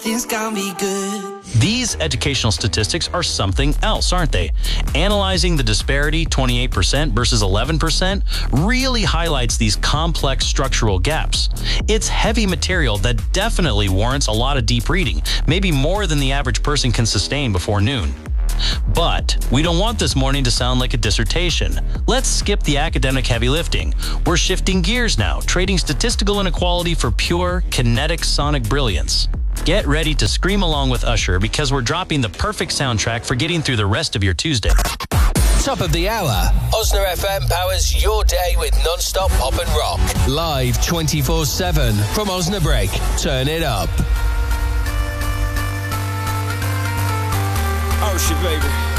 Things gonna be good. These educational statistics are something else, aren't they? Analyzing the disparity, 28% versus 11%, really highlights these complex structural gaps. It's heavy material that definitely warrants a lot of deep reading, maybe more than the average person can sustain before noon. But we don't want this morning to sound like a dissertation. Let's skip the academic heavy lifting. We're shifting gears now, trading statistical inequality for pure, kinetic sonic brilliance. Get ready to scream along with Usher because we're dropping the perfect soundtrack for getting through the rest of your Tuesday. Top of the hour. Osna FM powers your day with non-stop pop and rock. Live 24/7 from Osnabrück. Turn it up. Usher, baby.